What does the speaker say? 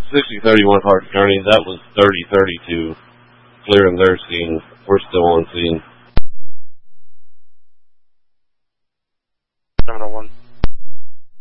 6031 Hart County, that was 3032, clearing their scene. We're still on scene. 701.